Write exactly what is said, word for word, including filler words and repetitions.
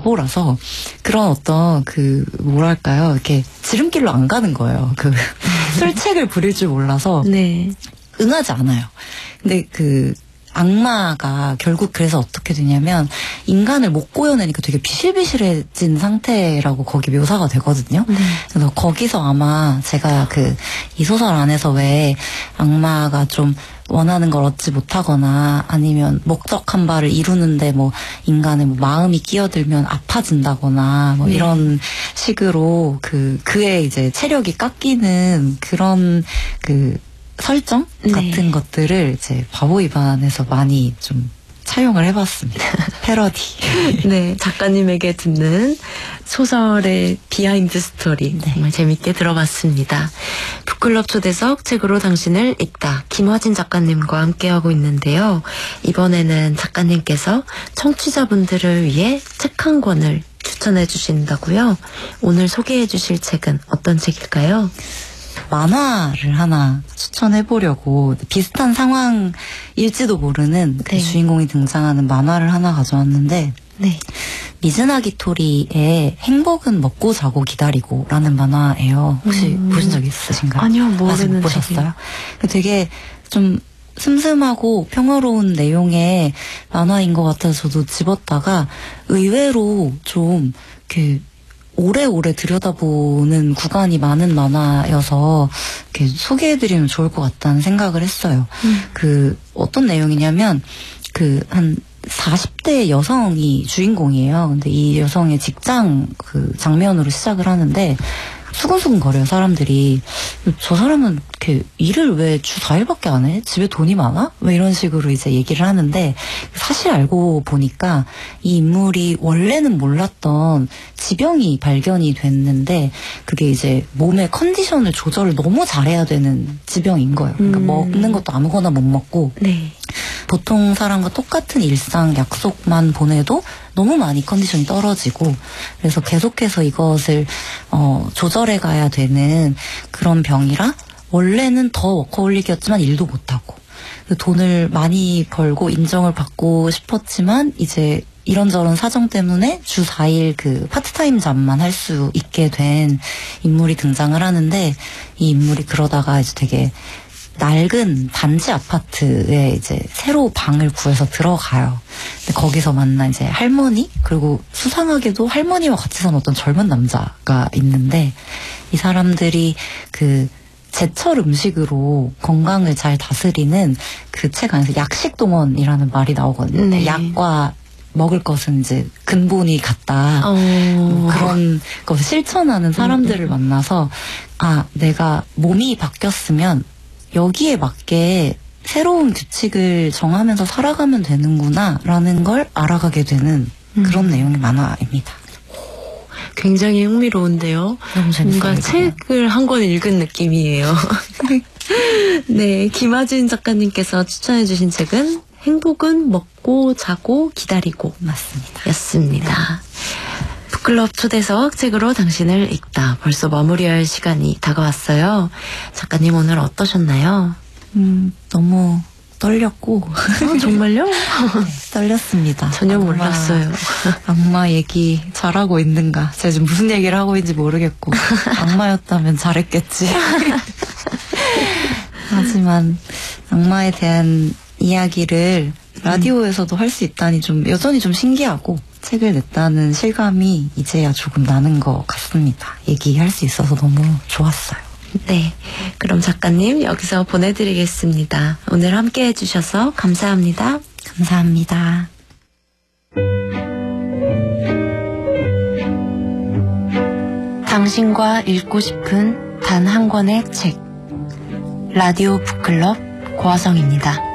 바보라서 그런 어떤 그 뭐랄까요, 이렇게 지름길로 안 가는 거예요. 그 술책을 부릴 줄 몰라서 네. 응하지 않아요. 근데 그 악마가 결국 그래서 어떻게 되냐면 인간을 못 구해내니까 되게 비실비실해진 상태라고 거기 묘사가 되거든요. 네. 그래서 거기서 아마 제가 그 이 소설 안에서 왜 악마가 좀 원하는 걸 얻지 못하거나 아니면 목적한 바를 이루는데 뭐 인간의 뭐 마음이 끼어들면 아파진다거나 뭐 네. 이런 식으로 그 그의 이제 체력이 깎이는 그런 그 설정 네. 같은 것들을 이제 바보 입안에서 많이 좀 차용을 해봤습니다. 패러디. 네, 작가님에게 듣는 소설의 비하인드 스토리 네. 정말 재밌게 들어봤습니다. 북클럽 초대석 책으로 당신을 읽다 김화진 작가님과 함께하고 있는데요. 이번에는 작가님께서 청취자분들을 위해 책 한 권을 추천해 주신다고요. 오늘 소개해 주실 책은 어떤 책일까요? 만화를 하나 추천해보려고 비슷한 상황일지도 모르는 그 네. 주인공이 등장하는 만화를 하나 가져왔는데 네. 미즈나기 토리의 행복은 먹고 자고 기다리고 라는 만화예요. 혹시 음. 보신 적 있으신가요? 아니요, 아직 모르는 못 보셨어요? 되게 좀 슴슴하고 평화로운 내용의 만화인 것 같아서 저도 집었다가 의외로 좀 이렇게 오래오래 들여다보는 구간이 많은 만화여서 이렇게 소개해드리면 좋을 것 같다는 생각을 했어요. 음. 그 어떤 내용이냐면 그 한 사십 대 여성이 주인공이에요. 근데 이 여성의 직장 그 장면으로 시작을 하는데 수근수근 거려요, 사람들이. 저 사람은 이렇게 일을 왜 주 사 일밖에 안 해? 집에 돈이 많아? 왜 이런 식으로 이제 얘기를 하는데 사실 알고 보니까 이 인물이 원래는 몰랐던 지병이 발견이 됐는데 그게 이제 몸의 컨디션을 조절을 너무 잘해야 되는 지병인 거예요. 그러니까 음. 먹는 것도 아무거나 못 먹고 네. 보통 사람과 똑같은 일상 약속만 보내도 너무 많이 컨디션이 떨어지고 그래서 계속해서 이것을 어, 조절해 가야 되는 그런 병이라 원래는 더 워커홀릭이었지만 일도 못하고 돈을 많이 벌고 인정을 받고 싶었지만 이제 이런저런 사정 때문에 주 사 일 그 파트타임 잡만 할 수 있게 된 인물이 등장을 하는데 이 인물이 그러다가 이제 되게 낡은 단지 아파트에 이제 새로 방을 구해서 들어가요. 근데 거기서 만난 이제 할머니 그리고 수상하게도 할머니와 같이 사는 어떤 젊은 남자가 있는데 이 사람들이 그 제철 음식으로 건강을 잘 다스리는 그 책 안에서 약식동원이라는 말이 나오거든요. 네. 약과 먹을 것은 이제 근본이 같다. 어... 뭐 그런 거 실천하는 사람들을 만나서 아 내가 몸이 바뀌었으면 여기에 맞게 새로운 규칙을 정하면서 살아가면 되는구나 라는 걸 알아가게 되는 그런 음. 내용의 만화입니다. 굉장히 흥미로운데요. 너무 재밌어요. 뭔가 책을 한 권 읽은 느낌이에요. 네, 김하진 작가님께서 추천해 주신 책은 행복은 먹고 자고 기다리고 맞습니다. 였습니다. 북클럽 초대석 책으로 당신을 읽다. 벌써 마무리할 시간이 다가왔어요. 작가님 오늘 어떠셨나요? 음, 너무 떨렸고. 어, 정말요? 네, 떨렸습니다. 전혀 악마, 몰랐어요. 악마 얘기 잘하고 있는가. 제가 지금 무슨 얘기를 하고 있는지 모르겠고. 악마였다면 잘했겠지. 하지만 악마에 대한 이야기를 라디오에서도 할 수 있다니 좀 여전히 좀 신기하고 책을 냈다는 실감이 이제야 조금 나는 것 같습니다. 얘기할 수 있어서 너무 좋았어요. 네, 그럼 작가님 여기서 보내드리겠습니다. 오늘 함께 해주셔서 감사합니다. 감사합니다. 당신과 읽고 싶은 단 한 권의 책. 라디오 북클럽 고화성입니다.